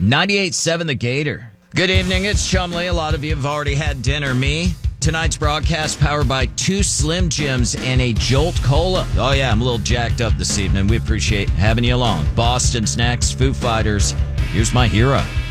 98.7 The Gator. Good evening, it's Chumley. A lot of you have already had dinner. Me, tonight's broadcast powered by 2 Slim Jims and a Jolt Cola. Oh yeah, I'm a little jacked up this evening. We appreciate having you along. Boston's next, Foo Fighters. Here's My Hero.